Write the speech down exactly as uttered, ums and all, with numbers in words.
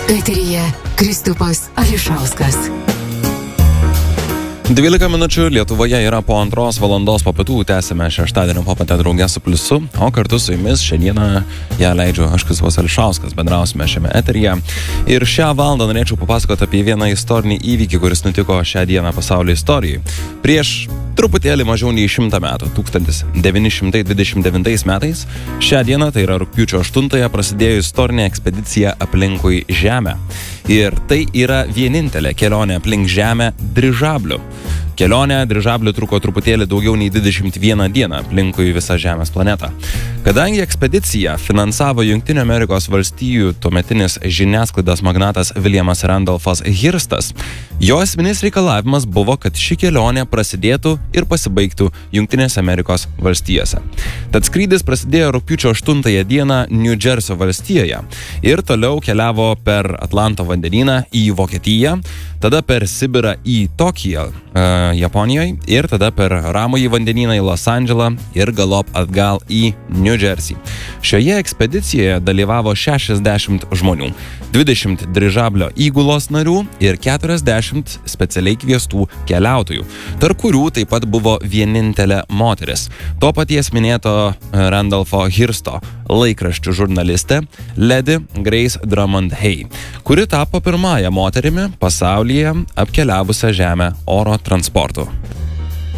Eteryje Kristupas Ališauskas. dvylika minučių Lietuvoje yra po antros valandos po pietų, tęsime šeštadienio popietę draugę su Pliusu, o kartu su jumis šiandieną ją leidžiu aš Kristupas Ališauskas, bendrausime šiame eteryje. Ir šią valandą norėčiau papasakoti apie vieną istorinį įvykį, kuris nutiko šią dieną pasaulio istorijai. Prieš truputėlį mažiau nei šimtą metų, tūkstantis devyni šimtai dvidešimt devintais metais, šią dieną, tai yra rugpjūčio aštuntąją, prasidėjo istorinė ekspedicija aplinkui Žemę. Ir tai yra vienintelė kelionė aplink Žemę dirižabliu. Kelionė dirižabliu truko truputėlį daugiau nei dvidešimt vieną dieną aplinkui visą Žemės planetą. Kadangi ekspediciją finansavo Jungtinių Amerikos valstijų tuometinis žiniasklaidos magnatas Williamas Randolphas Hearstas, jo esminis reikalavimas buvo, kad ši kelionė prasidėtų ir pasibaigtų Jungtinėse Amerikos valstijose. Tad skrydis prasidėjo rugpjūčio aštuntąją dieną New Jersey valstijoje ir toliau keliavo per Atlanto vandenyną į Vokietiją, tada per Sibirą į Tokiją, e, Japonijoje ir tada per Ramųjį vandenyną į Los Andželą ir galop atgal į New Jersey. Šioje ekspedicijoje dalyvavo šešiasdešimt žmonių, dvidešimt dirižablio įgulos narių ir keturiasdešimt specialiai kviestų keliautojų, tarp kurių taip pat buvo vienintelė moteris. To paties minėto Randolpho Hearsto laikraščių žurnalistė Lady Grace Drummond Hay, kuri tapo pirmąją moterimi pasaulyje apkeliavusią Žemę oro transportu.